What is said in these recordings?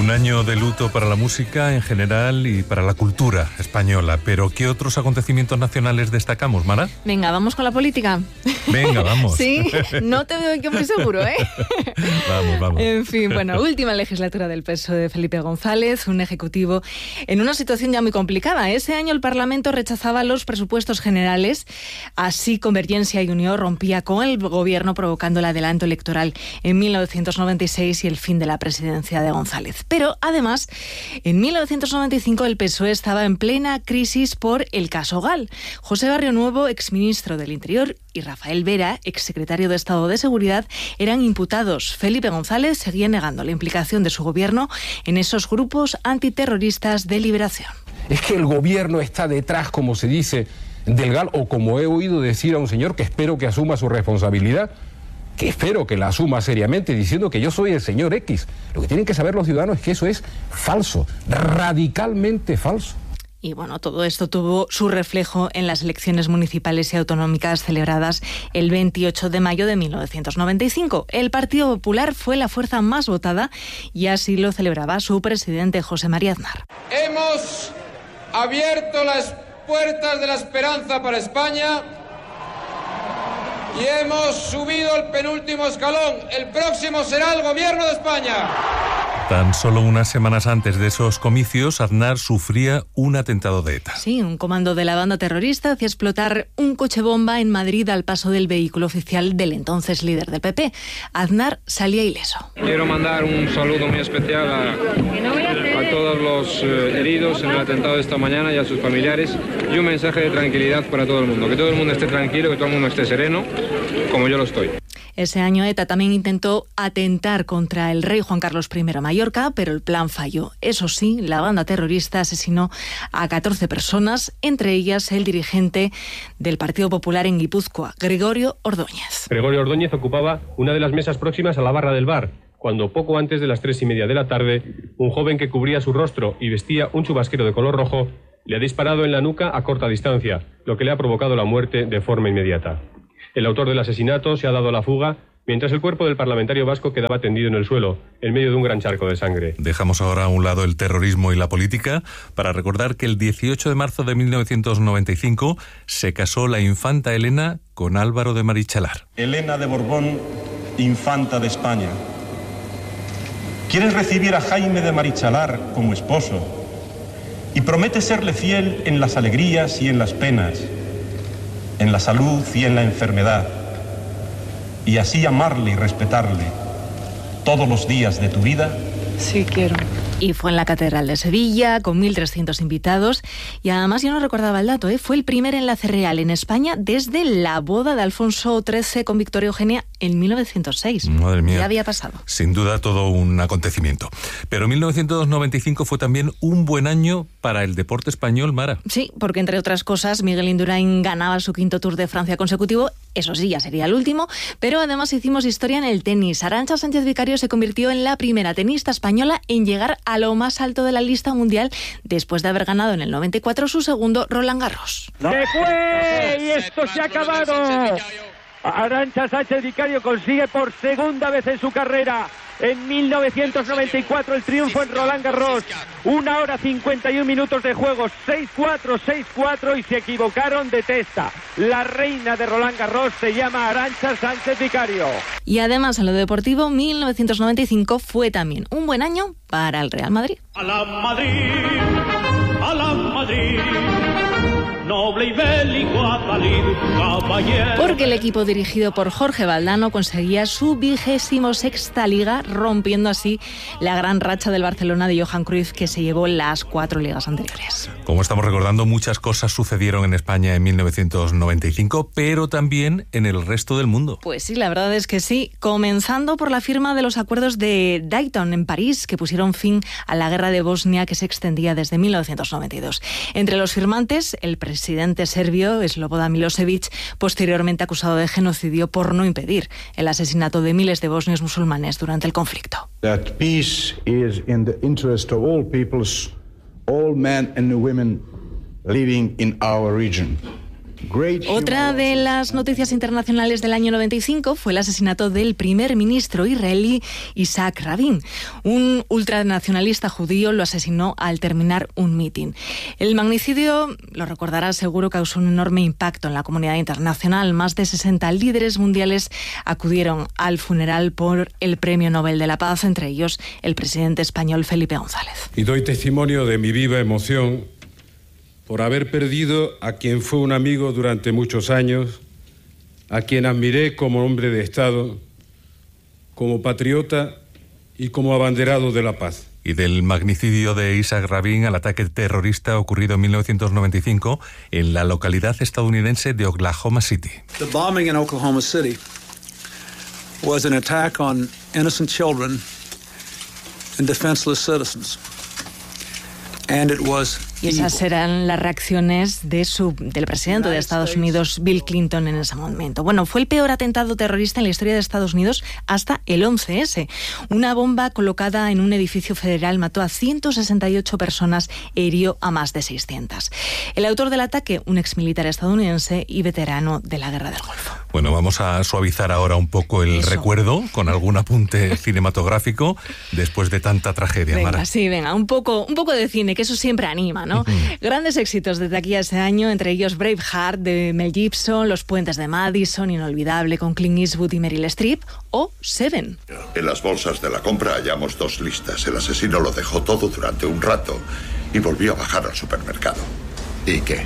Un año de luto para la música en general y para la cultura española. Pero ¿qué otros acontecimientos nacionales destacamos, Mara? Venga, vamos con la política. Venga, vamos. Sí, no te veo yo muy seguro, ¿eh? Vamos. En fin, bueno, última legislatura del PSOE de Felipe González, un ejecutivo en una situación ya muy complicada. Ese año el Parlamento rechazaba los presupuestos generales. Así, Convergencia y Unió rompía con el gobierno, provocando el adelanto electoral en 1996 y el fin de la presidencia de González. Pero, además, en 1995 el PSOE estaba en plena crisis por el caso Gal. José Barrionuevo, exministro del Interior, y Rafael Vera, exsecretario de Estado de Seguridad, eran imputados. Felipe González seguía negando la implicación de su gobierno en esos grupos antiterroristas de liberación. Es que el gobierno está detrás, como se dice, del Gal, o como he oído decir a un señor que espero que asuma su responsabilidad, que espero que la asuma seriamente, diciendo que yo soy el señor X. Lo que tienen que saber los ciudadanos es que eso es falso, radicalmente falso. Y bueno, todo esto tuvo su reflejo en las elecciones municipales y autonómicas celebradas el 28 de mayo de 1995. El Partido Popular fue la fuerza más votada y así lo celebraba su presidente José María Aznar. Hemos abierto las puertas de la esperanza para España y hemos subido el penúltimo escalón. El próximo será el Gobierno de España. Tan solo unas semanas antes de esos comicios, Aznar sufría un atentado de ETA. Sí, un comando de la banda terrorista hacía explotar un coche bomba en Madrid al paso del vehículo oficial del entonces líder del PP. Aznar salía ileso. Quiero mandar un saludo muy especial a todos los heridos en el atentado de esta mañana y a sus familiares, y un mensaje de tranquilidad para todo el mundo. Que todo el mundo esté tranquilo, que todo el mundo esté sereno, como yo lo estoy. Ese año ETA también intentó atentar contra el rey Juan Carlos I a Mallorca, pero el plan falló. Eso sí, la banda terrorista asesinó a 14 personas, entre ellas el dirigente del Partido Popular en Guipúzcoa, Gregorio Ordóñez. Gregorio Ordóñez ocupaba una de las mesas próximas a la barra del bar, cuando poco antes de las 3:30 de la tarde, un joven que cubría su rostro y vestía un chubasquero de color rojo le ha disparado en la nuca a corta distancia, lo que le ha provocado la muerte de forma inmediata. El autor del asesinato se ha dado a la fuga, mientras el cuerpo del parlamentario vasco quedaba tendido en el suelo, en medio de un gran charco de sangre. Dejamos ahora a un lado el terrorismo y la política para recordar que el 18 de marzo de 1995 se casó la infanta Elena con Álvaro de Marichalar. Elena de Borbón, infanta de España. ¿Quieres recibir a Jaime de Marichalar como esposo? Y promete serle fiel en las alegrías y en las penas, en la salud y en la enfermedad, y así amarle y respetarle todos los días de tu vida. Sí, quiero. Y fue en la Catedral de Sevilla, con 1.300 invitados. Y además, yo no recordaba el dato, fue el primer enlace real en España desde la boda de Alfonso XIII con Victoria Eugenia en 1906. Madre mía. Ya había pasado. Sin duda todo un acontecimiento. Pero 1995 fue también un buen año para el deporte español, Mara. Sí, porque entre otras cosas, Miguel Indurain ganaba su 5º Tour de Francia consecutivo. Eso sí, ya sería el último. Pero además hicimos historia en el tenis. Arantxa Sánchez Vicario se convirtió en la primera tenista española en llegar a lo más alto de la lista mundial después de haber ganado en el 94 su segundo Roland Garros. ¡Se fue! ¡Y esto se ha acabado! Arantxa Sánchez Vicario consigue por segunda vez en su carrera, en 1994, el triunfo en Roland Garros. 1 hora 51 minutos de juego, 6-4, 6-4, y se equivocaron de testa. La reina de Roland Garros se llama Arantxa Sánchez Vicario. Y además, en lo deportivo, 1995 fue también un buen año para el Real Madrid. ¡A la Madrid! ¡A la Madrid! Noble y bélico Adalid, caballero. Porque el equipo dirigido por Jorge Valdano conseguía su 26ª Liga, rompiendo así la gran racha del Barcelona de Johan Cruyff, que se llevó las 4 ligas anteriores. Como estamos recordando, muchas cosas sucedieron en España en 1995, pero también en el resto del mundo. Pues sí, la verdad es que sí, comenzando por la firma de los acuerdos de Dayton en París, que pusieron fin a la guerra de Bosnia, que se extendía desde 1992. Entre los firmantes, el presidente serbio Slobodan Milosevic, posteriormente acusado de genocidio por no impedir el asesinato de miles de bosnios musulmanes durante el conflicto. That peace is in the interest of all peoples, all men and women living in our region. Otra de las noticias internacionales del año 95 fue el asesinato del primer ministro israelí Isaac Rabin. Un ultranacionalista judío lo asesinó al terminar un mitin. El magnicidio, lo recordará seguro, causó un enorme impacto en la comunidad internacional. Más de 60 líderes mundiales acudieron al funeral por el Premio Nobel de la Paz, entre ellos el presidente español Felipe González. Y doy testimonio de mi viva emoción por haber perdido a quien fue un amigo durante muchos años, a quien admiré como hombre de Estado, como patriota y como abanderado de la paz. Y del magnicidio de Isaac Rabin al ataque terrorista ocurrido en 1995 en la localidad estadounidense de Oklahoma City. The bombing in Oklahoma City was an attack on innocent children and defenseless citizens. And it was Y esas eran las reacciones del presidente de Estados Unidos, Bill Clinton, en ese momento. Bueno, fue el peor atentado terrorista en la historia de Estados Unidos hasta el 11S. Una bomba colocada en un edificio federal mató a 168 personas e hirió a más de 600. El autor del ataque, un exmilitar estadounidense y veterano de la Guerra del Golfo. Bueno, vamos a suavizar ahora un poco el recuerdo con algún apunte cinematográfico después de tanta tragedia, venga, Mara. Sí, venga, un poco de cine, que eso siempre anima, ¿no? Grandes éxitos desde aquí a ese año, entre ellos Braveheart de Mel Gibson, Los puentes de Madison, inolvidable, con Clint Eastwood y Meryl Streep, o Seven. En las bolsas de la compra hallamos 2 listas. El asesino lo dejó todo durante un rato y volvió a bajar al supermercado. ¿Y qué?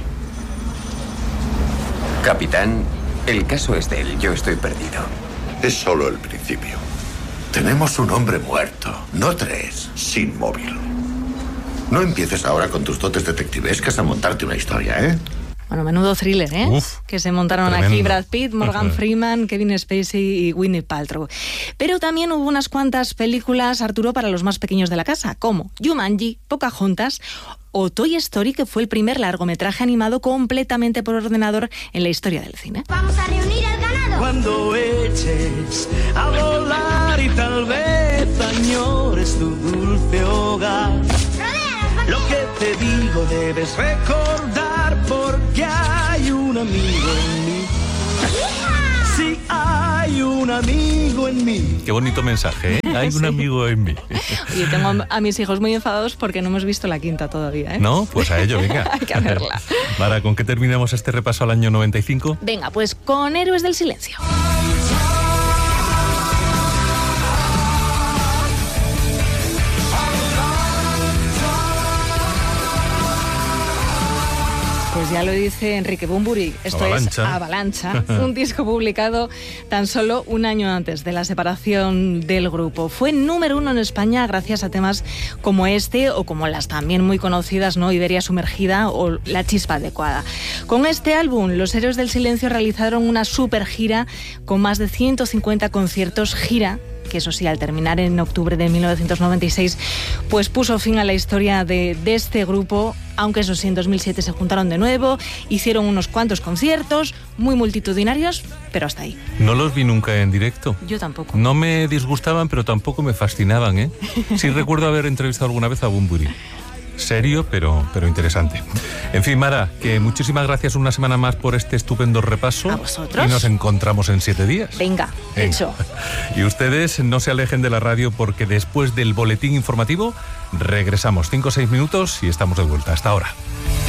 Capitán, el caso es de él. Yo estoy perdido. Es solo el principio. Tenemos un hombre muerto, no 3, sin móvil. No empieces ahora con tus dotes detectivescas a montarte una historia, ¿eh? Bueno, menudo thriller, ¿eh? Uf, que se montaron tremendo. Aquí Brad Pitt, Morgan Freeman, Kevin Spacey y Gwyneth Paltrow. Pero también hubo unas cuantas películas, Arturo, para los más pequeños de la casa, como Jumanji, Pocahontas o Toy Story, que fue el primer largometraje animado completamente por ordenador en la historia del cine. ¡Vamos a reunir al ganado! Cuando eches a volar y tal vez añores tu dulce hogar. Lo que te digo debes recordar, porque hay un amigo en mí. Sí, hay un amigo en mí. Qué bonito mensaje, ¿eh? Hay un amigo en mí. Oye, tengo a mis hijos muy enfadados porque no hemos visto la quinta todavía, ¿eh? No, pues a ello, venga. Hay que verla. Mara, ¿con qué terminamos este repaso al año 95? Venga, pues con Héroes del Silencio. Pues ya lo dice Enrique Bunbury, esto Avalancha. es Avalancha, un disco publicado tan solo un año antes de la separación del grupo. Fue número 1 en España gracias a temas como este o como las también muy conocidas, ¿no? Iberia Sumergida o La Chispa Adecuada. Con este álbum, los Héroes del Silencio realizaron una super gira con más de 150 conciertos, gira que eso sí, al terminar en octubre de 1996, pues puso fin a la historia de este grupo, aunque eso sí, en 2007 se juntaron de nuevo, hicieron unos cuantos conciertos, muy multitudinarios, pero hasta ahí. No los vi nunca en directo. Yo tampoco. No me disgustaban, pero tampoco me fascinaban, ¿eh? Sí recuerdo haber entrevistado alguna vez a Bunbury. Serio, pero interesante. En fin, Mara, que muchísimas gracias una semana más por este estupendo repaso. A vosotros. Y nos encontramos en 7 días. Venga, hecho. Y ustedes no se alejen de la radio porque después del boletín informativo regresamos 5 o 6 minutos y estamos de vuelta. Hasta ahora.